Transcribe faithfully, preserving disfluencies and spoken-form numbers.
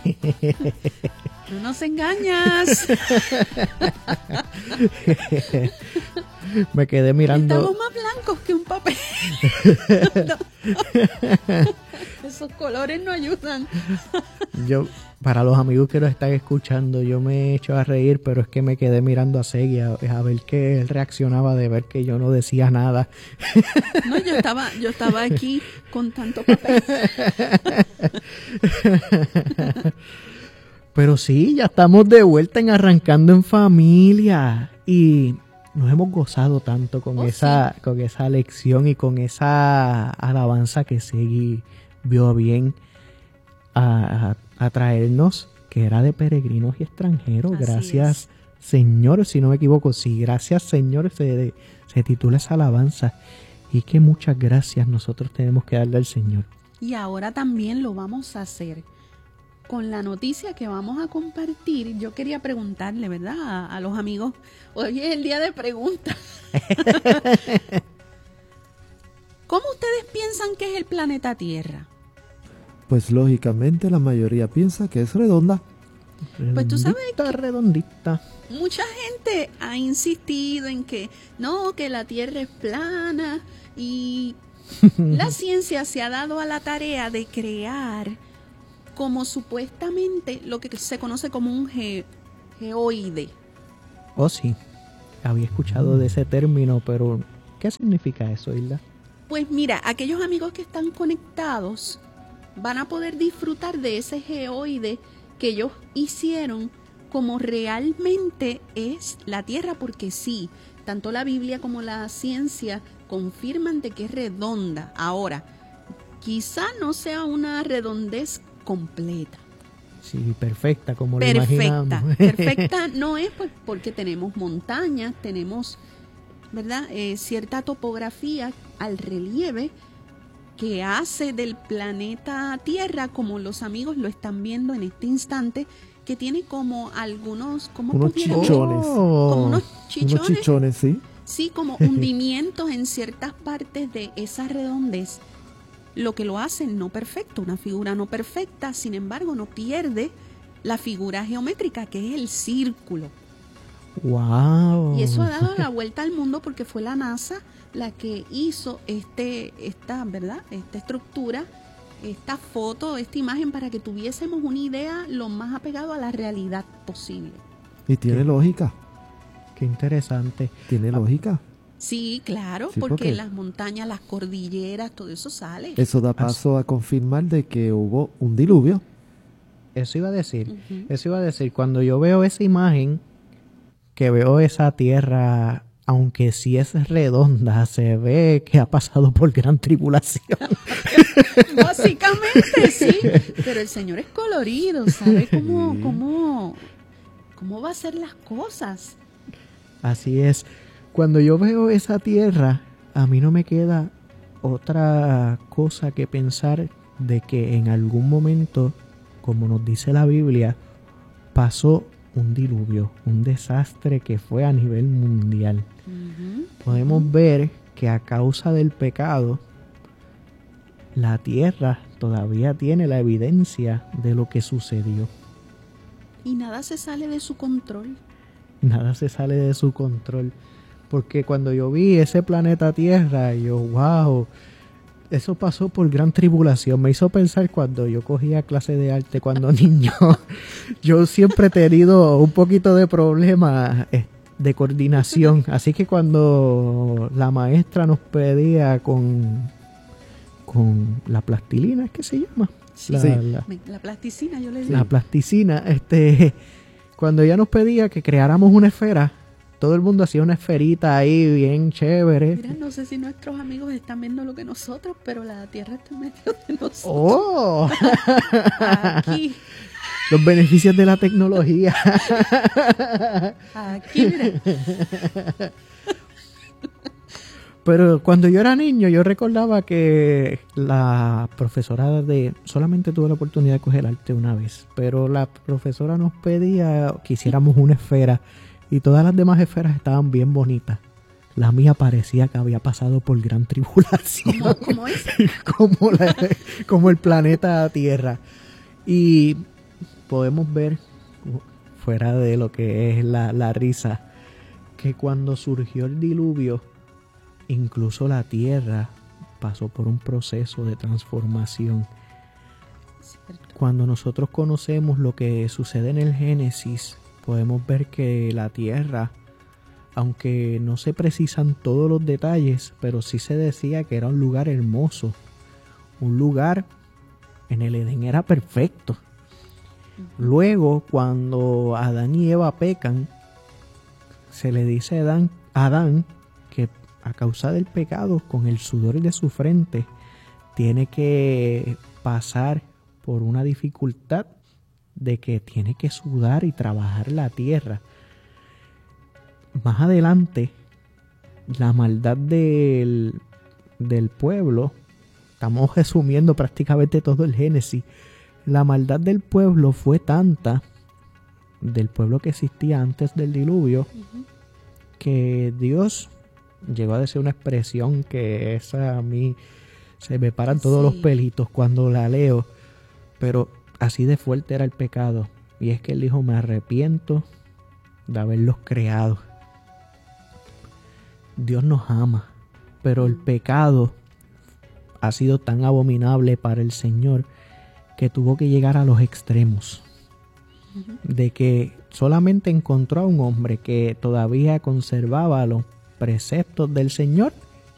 No nos engañas. Me quedé mirando. Estamos más blancos que un papel. No. Esos colores no ayudan. Yo, para los amigos que lo están escuchando, yo me he hecho a reír, pero es que me quedé mirando a Segui a, a ver que él reaccionaba, de ver que yo no decía nada. No, yo estaba, yo estaba aquí con tanto papel. Pero sí, ya estamos de vuelta en Arrancando en Familia y nos hemos gozado tanto con Oh, esa, sí. con esa lección y con esa alabanza que Segui vio bien a, a, a traernos, que era de peregrinos y extranjeros. Así Gracias, Señor, si no me equivoco, sí, gracias, Señor, se, se titula esa alabanza. Y que muchas gracias nosotros tenemos que darle al Señor. Y ahora también lo vamos a hacer con la noticia que vamos a compartir. Yo quería preguntarle, ¿verdad? A, a los amigos. Hoy es el día de preguntas. ¿Cómo ustedes piensan que es el planeta Tierra? Pues lógicamente la mayoría piensa que es redonda. Pues tú sabes Redondita, redondita. Mucha gente ha insistido en que no, que la Tierra es plana, y la ciencia se ha dado a la tarea de crear como supuestamente lo que se conoce como un ge- geoide. Oh, sí. Había escuchado de ese término, pero ¿qué significa eso, Hilda? Pues mira, aquellos amigos que están conectados van a poder disfrutar de ese geoide que ellos hicieron como realmente es la Tierra, porque sí, tanto la Biblia como la ciencia confirman de que es redonda. Ahora, quizá no sea una redondez completa. Sí, perfecta, como lo Perfecta, imaginamos. perfecta no es, pues, porque tenemos montañas, tenemos, ¿verdad? Eh, cierta topografía al relieve que hace del planeta Tierra, como los amigos lo están viendo en este instante, que tiene como algunos, ¿cómo Unos pudiéramos- chichones. Como unos Unos chichones, chichones, sí. sí, como hundimientos en ciertas partes de esa redondez, lo que lo hace no perfecto, una figura no perfecta, sin embargo no pierde la figura geométrica, que es el círculo. Wow. Y eso ha dado la vuelta al mundo porque fue la NASA la que hizo este, esta, ¿verdad? Esta estructura, esta foto, esta imagen, para que tuviésemos una idea lo más apegado a la realidad posible. Y tiene ¿Qué? lógica. Qué interesante. Tiene lógica. Sí, claro, Sí, porque porque- las montañas, las cordilleras, todo eso sale. Eso da paso a confirmar de que hubo un diluvio. Eso iba a decir. Ujú. Eso iba a decir. Cuando yo veo esa imagen, que veo esa tierra, aunque sí es redonda, se ve que ha pasado por gran tribulación. Básicamente, sí. Pero el Señor es colorido, sabe cómo, cómo, cómo va a hacer las cosas. Así es. Cuando yo veo esa tierra, a mí no me queda otra cosa que pensar de que en algún momento, como nos dice la Biblia, pasó un diluvio, un desastre que fue a nivel mundial. Ujú. Podemos ver que a causa del pecado, la tierra todavía tiene la evidencia de lo que sucedió. Y nada se sale de su control. Nada se sale de su control. Porque cuando yo vi ese planeta Tierra, yo, wow, eso pasó por gran tribulación. Me hizo pensar cuando yo cogía clase de arte cuando niño. Yo siempre he tenido un poquito de problema eh, de coordinación. Así que cuando la maestra nos pedía con, con la plastilina, ¿es que se llama? Sí. La, Sí. la- Me- La plasticina, yo le digo. la plasticina, este, cuando ella nos pedía que creáramos una esfera, todo el mundo hacía una esferita ahí bien chévere. Mira, no sé si nuestros amigos están viendo lo que nosotros, pero la Tierra está en medio de nosotros. ¡Oh! Aquí, Los beneficios de la tecnología. aquí, mira. Pero cuando yo era niño, yo recordaba que la profesora de... Solamente tuve la oportunidad de coger arte una vez, pero la profesora nos pedía que hiciéramos una esfera y todas las demás esferas estaban bien bonitas. La mía parecía que había pasado por gran tribulación. ¿Cómo, cómo es? como, la- como el planeta Tierra. Y podemos ver, fuera de lo que es la, la risa, que cuando surgió el diluvio, incluso la tierra pasó por un proceso de transformación. Cierto. Cuando nosotros conocemos lo que sucede en el Génesis, podemos ver que la tierra, aunque no se precisan todos los detalles, pero sí se decía que era un lugar hermoso, un lugar en el Edén era perfecto. Luego, cuando Adán y Eva pecan, se le dice a Adán, a Adán que a causa del pecado, con el sudor de su frente, tiene que pasar por una dificultad de que tiene que sudar y trabajar la tierra. Más adelante, la maldad del, del pueblo, estamos resumiendo prácticamente todo el Génesis, la maldad del pueblo fue tanta, del pueblo que existía antes del diluvio, uh-huh. que Dios llegó a decir una expresión que esa a mí se me paran todos sí. los pelitos cuando la leo, pero así de fuerte era el pecado, y es que él dijo: me arrepiento de haberlos creado. Dios nos ama, pero el pecado ha sido tan abominable para el Señor que tuvo que llegar a los extremos, uh-huh. de que solamente encontró a un hombre que todavía conservaba los preceptos del Señor